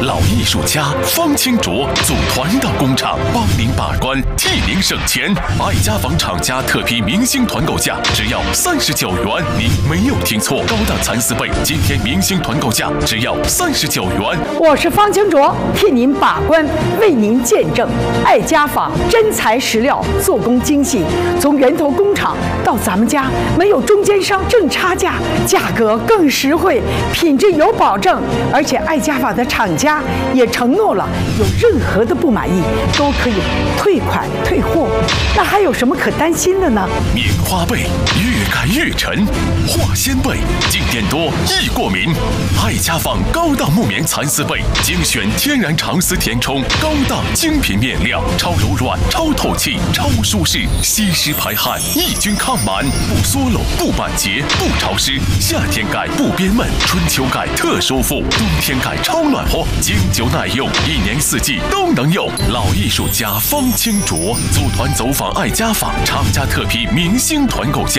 老艺术家方清卓组团到工厂帮您把关，替您省钱。爱家纺厂家特批明星团购价只要39元，您没有听错，高档蚕丝被今天明星团购价只要39元。 我是方清卓，替您把关，为您见证。爱家纺真材实料，做工精细，从源头工厂到咱们家，没有中间商挣差价，价格更实惠，品质有保证。而且爱家纺的厂家也承诺了，有任何的不满意都可以退款退货。那还有什么可担心的呢？ 棉花被越改越沉，化纤被静电多易过敏。爱家纺高档木棉蚕丝被，精选天然长丝填充，高档精品面料，超柔软、超透气、超舒适，吸湿排汗，抑菌抗螨，不缩漏、不板结、不潮湿。夏天改不憋闷，春秋改特舒服，冬天改超暖和，经久耐用，1年4季都能用。老艺术家方清卓组团走访爱家纺，厂家特批明星团购价